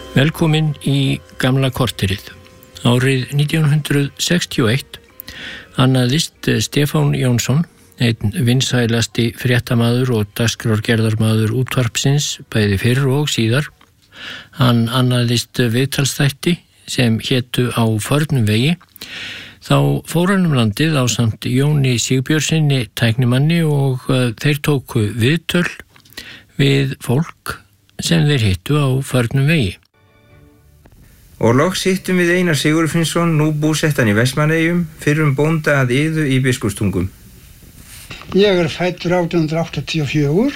Velkomin í gamla korterið. Árið 1961 annaðist Stefán Jónsson, einn vinsælasti fréttamaður og dagskrárgerðarmaður útvarpsins, bæði fyrr og síðar. Hann annaðist viðtalsþætti sem hétu Á förnum vegi. Þá fór hann landið ásamt Jóni Sigbjörnssyni tæknimanni og þeir tóku viðtöl við fólk sem þeir hittu á förnum vegi. Og loks hittum við Einar Sigurfinnsson, nú búsettan í Vestmannaeyjum, fyrrum bónda að Iðu í Biskupstungum. Ég fæddur 1884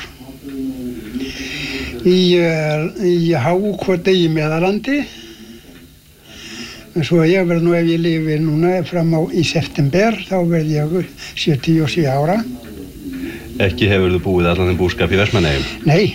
í Hákoti í Meðalandi. Svo ég verð nú, ef ég lifi núna fram í september, þá verð ég 77 ára. Ekki hefurðu búið allan þeim búskap í Vestmannaeyjum? Nei.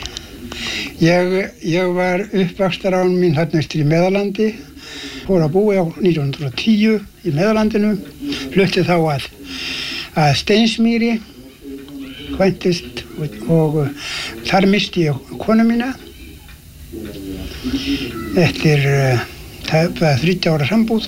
Ég var uppvaxtarán mín þarna austur í Meðalandi, fór að búa á 1910 í Meðalandinu, flutti þá að Steinsmýri, kvæntist og þar misti ég konu mína eftir 30 ára sambúð.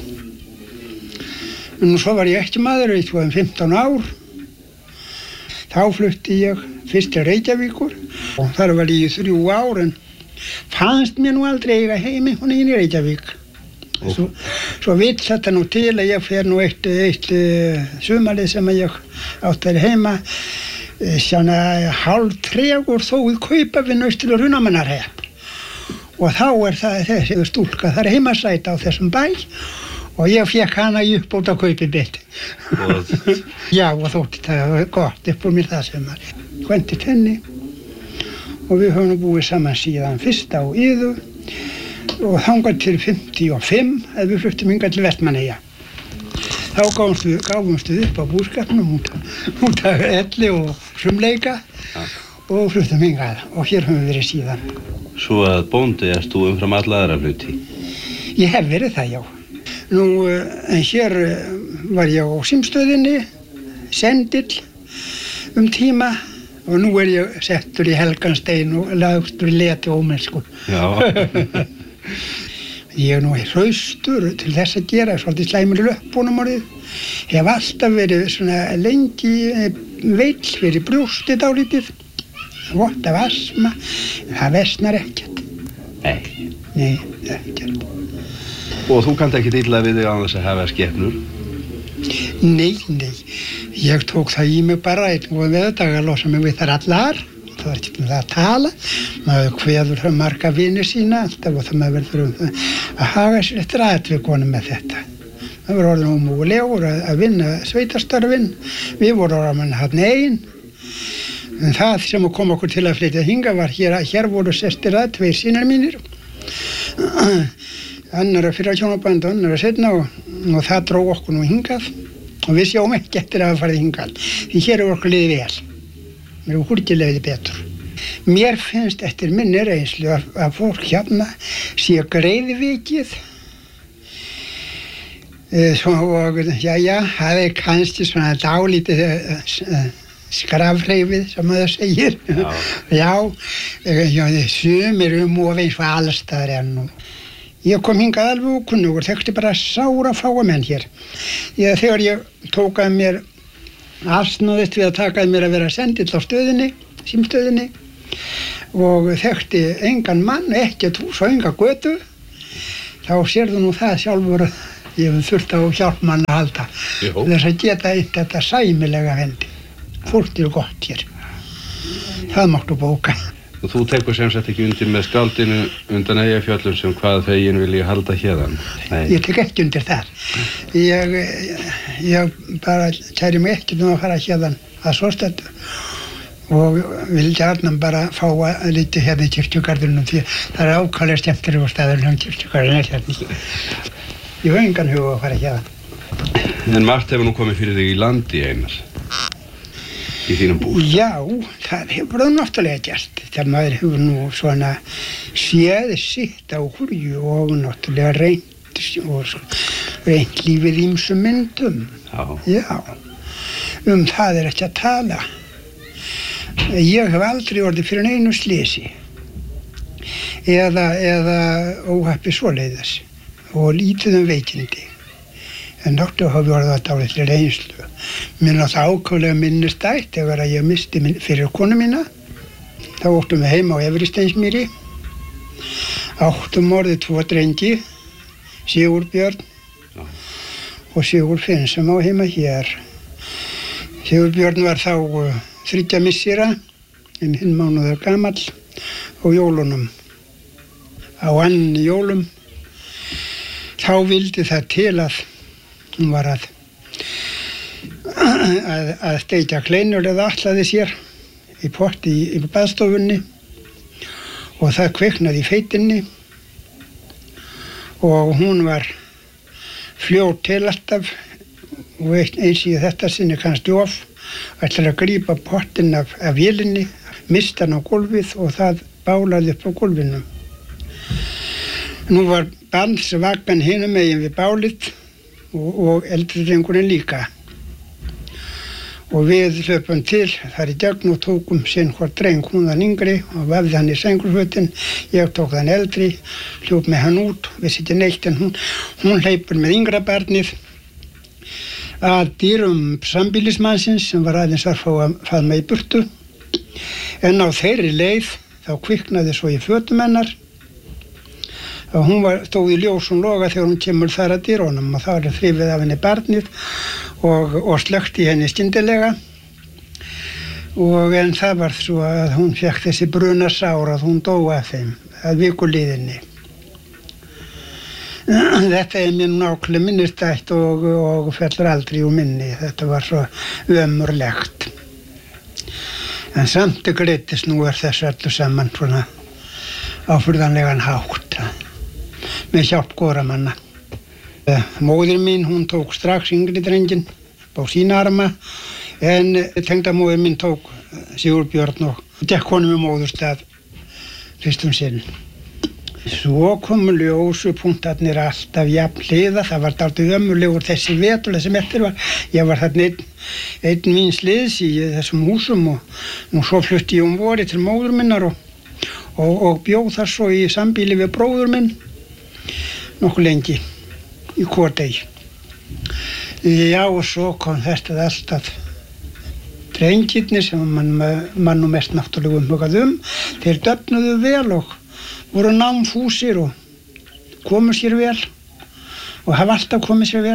En svo var ég ekki maður í 15 ár. Þá flutti ég fyrst til Reykjavíkur og þar var ég í 3 ár en fannst mér nú aldrei eiga heimi hún í Reykjavík. Svo vill þetta nú til að ég fer nú eitt sumarið sem ég átti heima svona hálftregur þó í Kaupavinn austur og Runamannarhrepp. Og þá það þessi stúlka þar heimasæta á þessum bæ og ég fékk hana í uppbót á Kaupibytti. Já, og þótti það gott upp úr mér það sumar. Kvæntist henni og við höfum búið saman síðan fyrst á Iðu og þangað til 55 að við fluttum hingað til Vestmannaeyja. Þá gáfumst við upp á búskapnum út af elli og frumleika og fluttum hingað og hér höfum við verið síðan. Svo að bóndi erst þú umfram alla aðra hluti? Ég hef verið það, já. Nú, en hér var ég á símstöðinni, sendill tíma og nú ég settur í Helganstein og lagður í leti ómennsku. Já. Ég nú hraustur til þess að gera, svolítið slæmur í löppunum orðið. Hef alltaf verið svona lengi veill fyrir brjóstið dálítið. Vott af astma, það versnar ekkert. Nei, ekkert. Og þú kannt ekki illa við þig án þess að hafa skepnur? Nei. Ég tók það í mig bara einn og veðdag að losa mig við þar allar. Það var ekki það að tala. Maður kveður marga vini sína alltaf og það maður verður að haga sér eftir atvikonum með þetta. Það var orðin ómögulegur að vinna sveitarstörfin. Við vorum orðin hann einn. En það sem kom okkur til að flytja hingað var hér voru sestir 2 synar mínir. Annar fyrir hjónaband og annar seinna og það dró okkur nú hingað og við sjáum ekki eftir að hafa farið hingað því hér okkur liðið vel. Mér hefur hurtilegið betur. Mér finnst eftir minni reynslu að fólk hérna sé greiðvikið og það kannski svona dálítið skrafreifið sem maður segir. Já, sumir of eins og allstaðar enn og ég kom hingað alveg ókunnugur, þekkti bara sára fáa menn hér. Þegar ég tók að mér afsnáðist við að taka að mér að vera sendill á stöðinni, símstöðinni og þekkti engan mann, ekkert hús og enga götu, þá sérðu nú það sjálfur ég hef þurft á hjálpmann að halda þess að geta eitt þetta sæmilega vendi. Fólk er gott hér. Það máttu bóka. Og þú tekur sem sagt ekki undir með skáldinu undan Eyjafjöllum sem hvað þegin vilji halda hérðan? Nei. Ég tek ekki undir þar. Ég bara kæri mig ekki að fara hérðan að svo stöðu og vil gjarnan bara fá að lítið hérna í kirkjugarðinum því það ákvæmlega skemmtilegur staður um kirkjugarðin hérna. Ég hef engan hug að fara hérðan. En margt hefur nú komið fyrir þig í landi, Einar? Í þínum bústað? Já, það hefur það náttúrulega gert. Þegar maður hefur nú svona séð sitt á hurju og náttúrulega reynt lífið ýmsum myndum. Já. Það ekki að tala. Ég hef aldrei orðið fyrir neinu slysi. eða óhappi svoleiðis og lítið veikindi. En náttu hafi orðið að dálítið reynslu. Mér náttúrulega ákaflega minnistætt þegar að ég misti fyrir konu mína. Þá óttum við heima á Efristeinsmýri. Áttum orðið 2 drengi, Sigurbjörn og Sigurfinn sem á heima hér. Sigurbjörn var þá 3 missera, en hinn mánuður gamall á jólunum. Á annan jólum þá vildi það til að hún var að steikja kleinur eða ætlaði sér í potti í baðstofunni og það kviknaði í feitinni og hún var fljót til alltaf og eins í þetta sinni kannski of ætlaði að grípa pottinn af vélinni, mista hann á gólfið og það bálaði upp á gólfinu. Nú var bandsvaggan hinum megin við bálið og eldri drengurinn líka. Og við hlöpum til þar í gegn og tókum sinn hvort dreng, hún þann yngri og vafði hann í sængurfötin. Ég tók þann eldri, hljóp með hann út, vissi ekki neitt en hún hleypur með yngra barnið að dýrum sambýlismannsins sem var aðeins að fá að faðma í burtu. En á þeirri leið þá kviknaði svo í fötum hennar. Og hún stóð í ljósum loga þegar hún kemur þar að dyrunum og þá þrifið af henni barnið og slökkti henni skyndilega. En það var svo að hún fékk þessi brunasár að hún dó af þeim að vikuliðinni. Þetta mér nákvæmlega minnistætt og fellur aldrei úr minni. Þetta var svo ömurlegt. En samt greiðist nú þessu öllu saman svona áfurðanlegan hátt. Með hjálp góðra manna. Móðir mín, hún tók strax yngri drenginn á sína arma en tengdamóðir mín tók Sigurbjörn og gekk honum móðurstað fyrstum sinn. Svo komu ljósupunktarnir alltaf jafn hliða, það var dálítið ömurlegur þessi vetur sem eftir var. Ég var þarna einn míns liðs í þessum húsum og nú svo flutti ég vori til móður minnar og bjóð þar svo í sambýli við bróður minn nokkuð lengi í Kotey. Já, og svo kom þetta alltaf drengirnir sem mann nú mest náttúrulega umhugað þeir döfnuðu vel og voru námfúsir og komu sér vel og hafa alltaf komið sér vel.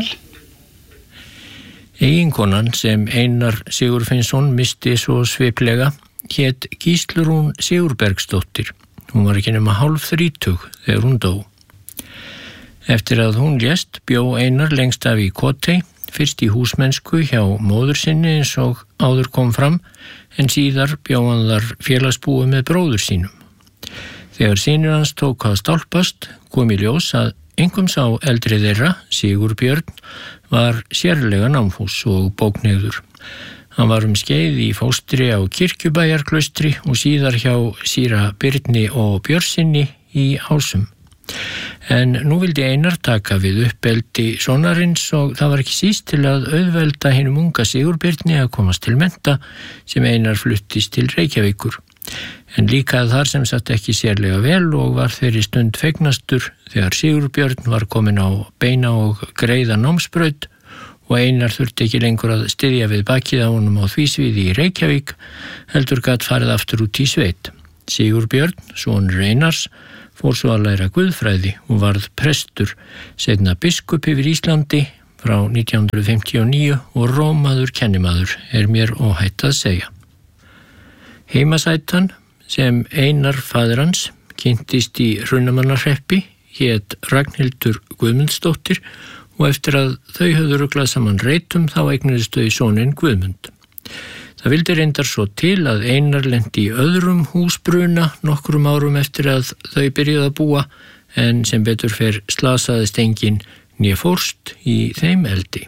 Eiginkonan sem Einar Sigurfinnsson misti svo sviplega hét Gíslurún Sigurbergsdóttir. Hún var ekki nema 30 þegar hún dó. Eftir að hún lést bjó Einar lengst af í Kotey, fyrst í húsmennsku hjá móður sinni eins og áður kom fram, en síðar bjó hann þar félagsbúi með bróður sínum. Þegar synir hans tók að stálpast, kom í ljós að einkum sá eldri þeirra, Sigurbjörn, var sérlega námfús og bókneyður. Hann var skeið í fóstri á Kirkjubæjarklaustri og síðar hjá síra Birni og Björnsinni í Ásum. En nú vildi Einar taka við uppeldi sonarins og það var ekki síst til að auðvelda hinum unga Sigurbirni að komast til mennta sem Einar fluttist til Reykjavíkur. En líka þar sem satt ekki sérlega vel og var þeirri stund fegnastur þegar Sigurbjörn var komin á beina og greiða námsbraut og Einar þurfti ekki lengur að styðja við bakið á honum á því sviði í Reykjavík, heldur gat farið aftur út í sveit. Sigurbjörn, sonur Einars, fór svo að læra guðfræði og varð prestur, seinna biskup yfir Íslandi frá 1959 og rómaður kennimaður mér óhætt að segja. Heimasætan sem Einar faðir hans kynntist í Hrunamannarhreppi hét Ragnhildur Guðmundsdóttir og eftir að þau höfðu ruglað saman reitum þá eignuðust þau soninn Guðmund. Það vildi reyndar svo til að Einar lenti í öðrum húsbruna nokkrum árum eftir að þau byrjuðu að búa en sem betur fer slasaðist enginn né fórst í þeim eldi.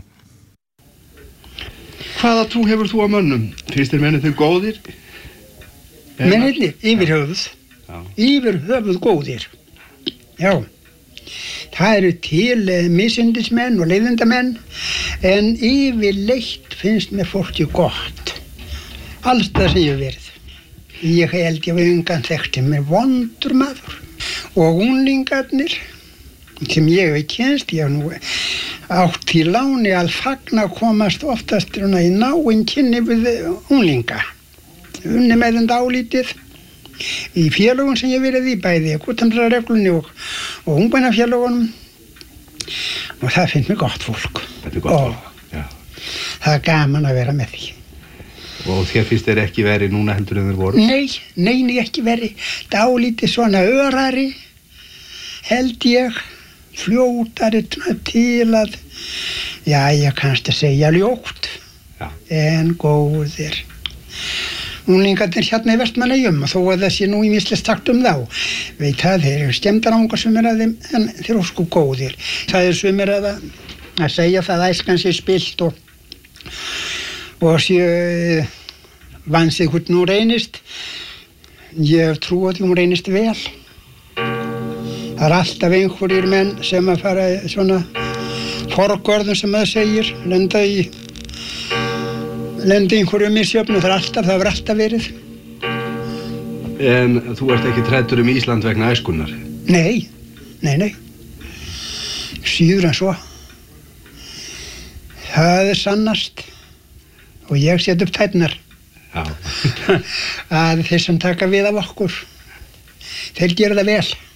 Hvaða trú hefur þú á mönnum? Finnst þér mennið þau góðir? Mennirnir, yfir höfuð. Yfir höfuð góðir. Já. Það eru til misindismenn og leiðindamenn en yfirleitt finnst mér fólki gott. Alls það sem ég hef verið. Ég held ég var engan þekkti mér vondur maður. Og unglingarnir sem ég hef kynst, ég hef nú átt í láni að fagna komast oftast í náin kynni við unglinga. Unni með þeim dálítið í félögum sem ég verið í bæði, Gutenbergsreglunni og ungmennafélögunum, og það finnst mér gott fólk. Þetta er gott fólk, já. Það er gaman að vera með því. Og þér finnst þeir ekki verið núna heldur en þeir voru? Nei, ekki verið. Dálítið svona örari, held ég, fljótari til að, ég kannski segja ljótt, en góðir. Unglingarnir hérna í Vestmannaeyjum, þó að það sé nú ýmislegt sagt þá, veit það, þeir eru skemmdarangar sumir að þeim, en þeir eru sko góðir. Það er sumir að segja það að æskan sé spilt og sé vansið hvort nú reynist. Ég hef trú á því hún reynist vel. Það er alltaf einhverjir menn sem að fara svona forgörðum sem það segir, lenda einhverju misjöfnu, það hefur alltaf verið. En þú ert ekki træddur Ísland vegna æskunnar? Nei. Síður en svo. Það er sannast og ég set upp tærnar að þeir sem taka við af okkur, þeir gera það vel.